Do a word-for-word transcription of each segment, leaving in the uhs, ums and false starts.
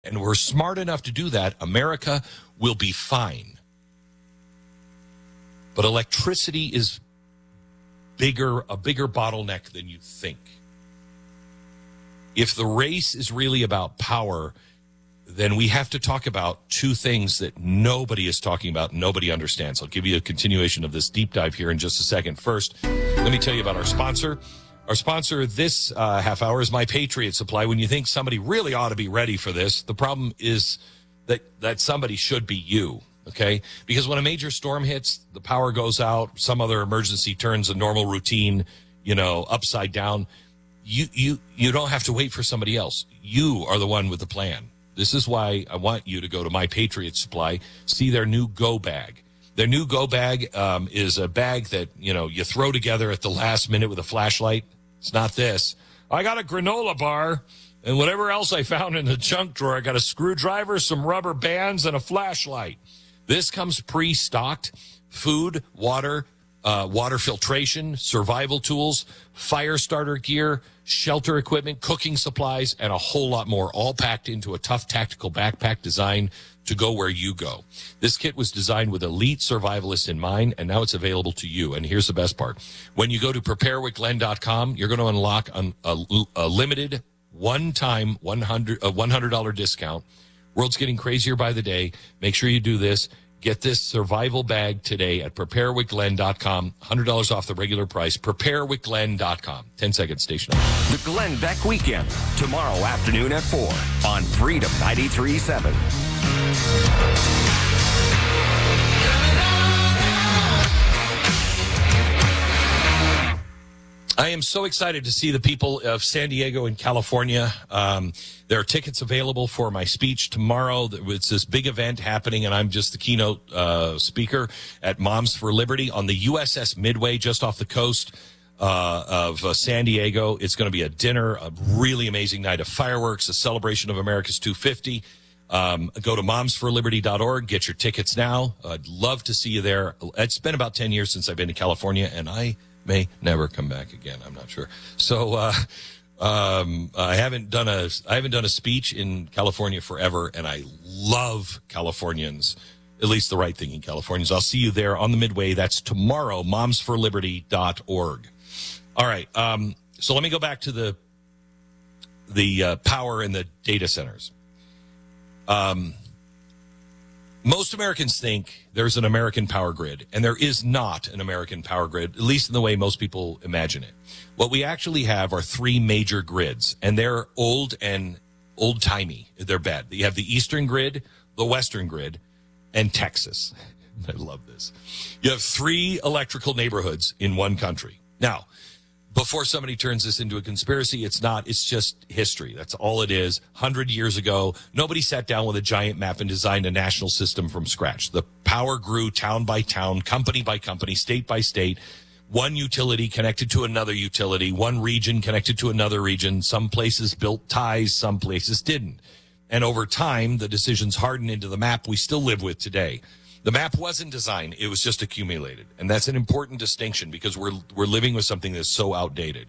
and we're smart enough to do that, America will be fine. But electricity is bigger, a bigger bottleneck than you think. If the race is really about power, then we have to talk about two things that nobody is talking about, nobody understands. I'll give you a continuation of this deep dive here in just a second. First, let me tell you about our sponsor. Our sponsor this uh, half hour is My Patriot Supply. When you think somebody really ought to be ready for this, the problem is that, that somebody should be you, okay? Because when a major storm hits, the power goes out, some other emergency turns a normal routine, you know, upside down. You, you, you don't have to wait for somebody else. You are the one with the plan. This is why I want you to go to My Patriot Supply, see their new Go Bag. Their new Go Bag um, is a bag that, you know, you throw together at the last minute with a flashlight. It's not this. I got a granola bar and whatever else I found in the junk drawer. I got a screwdriver, some rubber bands, and a flashlight. This comes pre-stocked. Food, water, uh, water filtration, survival tools, fire starter gear, shelter equipment, cooking supplies, and a whole lot more, all packed into a tough tactical backpack designed to go where you go. This kit was designed with elite survivalists in mind, and now it's available to you. And here's the best part. When you go to prepare with glenn dot com, you're going to unlock a, a, a limited one-time one hundred dollars a one hundred dollars discount. World's getting crazier by the day. Make sure you do this. Get this survival bag today at prepare with glenn dot com. one hundred dollars off the regular price. prepare with glenn dot com. ten seconds, station. The Glenn Beck Weekend, tomorrow afternoon at four on Freedom ninety-three point seven. I am so excited to see the people of San Diego and California. Um, there are tickets available for my speech tomorrow. It's this big event happening, and I'm just the keynote uh, speaker at Moms for Liberty on the U S S Midway, just off the coast uh, of uh, San Diego. It's going to be a dinner, a really amazing night of fireworks, a celebration of America's two fifty. Um, go to moms for liberty dot org. Get your tickets now. I'd love to see you there. It's been about ten years since I've been to California, and I may never come back again. I'm not sure. So uh, um, I haven't done a I haven't done a speech in California forever, and I love Californians. At least the right thing in Californians. I'll see you there on the Midway. That's tomorrow. moms for liberty dot org. All right. Um, so let me go back to the the uh, power in the data centers. Um, most Americans think there's an American power grid, and there is not an American power grid, at least in the way most people imagine it. What we actually have are three major grids, and they're old and old-timey. They're bad. You have the Eastern grid, the Western grid, and Texas. I love this. You have three electrical neighborhoods in one country. Now, before somebody turns this into a conspiracy, it's not. It's just history. That's all it is. one hundred years ago, nobody sat down with a giant map and designed a national system from scratch. The power grew town by town, company by company, state by state. One utility connected to another utility, one region connected to another region. Some places built ties, some places didn't. And over time, the decisions hardened into the map we still live with today. The map wasn't designed, it was just accumulated. And that's an important distinction because we're we're living with something that's so outdated.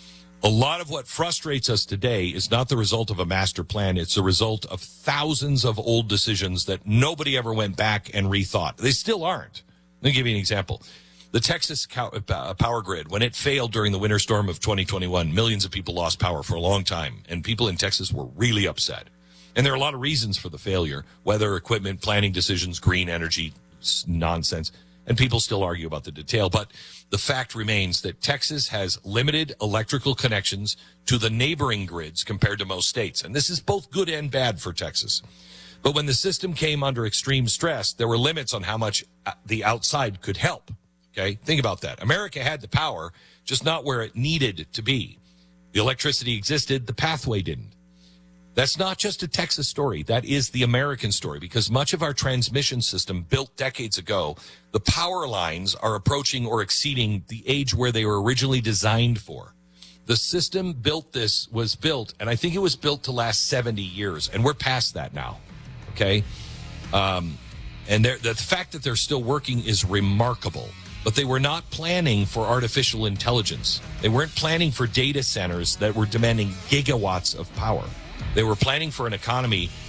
A lot of what frustrates us today is not the result of a master plan. It's a result of thousands of old decisions that nobody ever went back and rethought. They still aren't. Let me give you an example. The Texas power grid, when it failed during the winter storm of twenty twenty-one, millions of people lost power for a long time, and people in Texas were really upset. And there are a lot of reasons for the failure, weather, equipment, planning decisions, green energy, nonsense. And people still argue about the detail. But the fact remains that Texas has limited electrical connections to the neighboring grids compared to most states. And this is both good and bad for Texas. But when the system came under extreme stress, there were limits on how much the outside could help. Okay, think about that. America had the power, just not where it needed to be. The electricity existed, the pathway didn't. That's not just a Texas story. That is the American story, because much of our transmission system built decades ago, the power lines are approaching or exceeding the age where they were originally designed for. The system built this was built, and I think it was built to last seventy years, and we're past that now, okay? Um, and the fact that they're still working is remarkable, but they were not planning for artificial intelligence. They weren't planning for data centers that were demanding gigawatts of power. They were planning for an economy